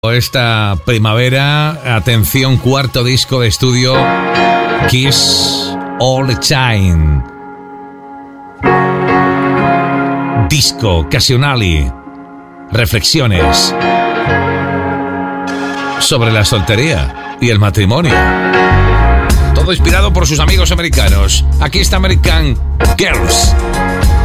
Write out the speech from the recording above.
Esta primavera, atención, cuarto disco de estudio, Kiss All the Time. Disco Occasionali. Reflexiones sobre la soltería y el matrimonio. Todo inspirado por sus amigos americanos. Aquí está American Girls.